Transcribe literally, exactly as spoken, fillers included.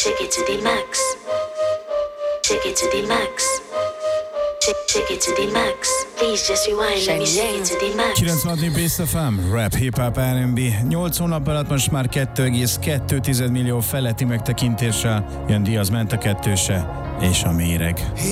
Take it to the max. Take it to the max. Take it to the max. Please just rewind, let me shake it to the max. kilencvenhat Base ef em, rap, hip-hop, er and bé. nyolc hónap alatt most már kettő egész kettő millió feletti megtekintéssel jön Diaz ment a kettőse és a méreg.